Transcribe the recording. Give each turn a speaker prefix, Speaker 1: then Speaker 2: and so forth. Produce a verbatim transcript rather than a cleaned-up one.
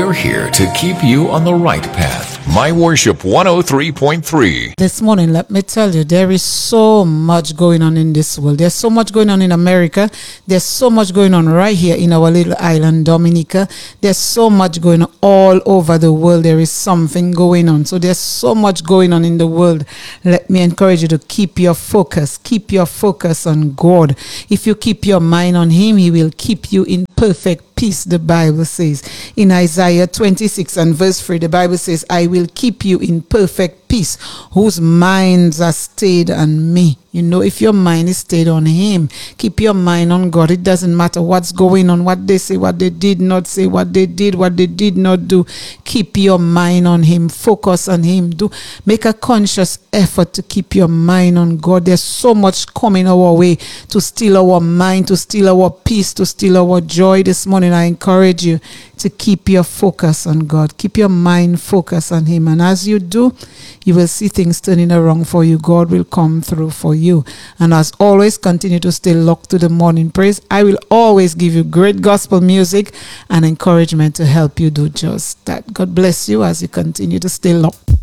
Speaker 1: We're here to keep you on the right path. My Worship one oh three point three.
Speaker 2: This morning, let me tell you, there is so much going on in this world. There's so much going on in America. There's so much going on right here in our little island, Dominica. There's so much going on all over the world. There is something going on. So there's so much going on in the world. Let me encourage you to keep your focus. Keep your focus on God. If you keep your mind on Him, He will keep you in perfect peace, the Bible says. In Isaiah twenty-six and verse three, the Bible says, I will keep you in perfect peace, whose minds are stayed on me. You know, if your mind is stayed on Him, keep your mind on God. It doesn't matter what's going on, what they say, what they did not say, what they did, what they did not do. Keep your mind on Him. Focus on Him. Do make a conscious effort to keep your mind on God. There's so much coming our way to steal our mind, to steal our peace, to steal our joy. This morning, I encourage you to keep your focus on God. Keep your mind focused on Him. And as you do, you will see things turning around for you. God will come through for you. And as always, continue to stay locked to the morning praise. I will always give you great gospel music and encouragement to help you do just that. God bless you as you continue to stay locked.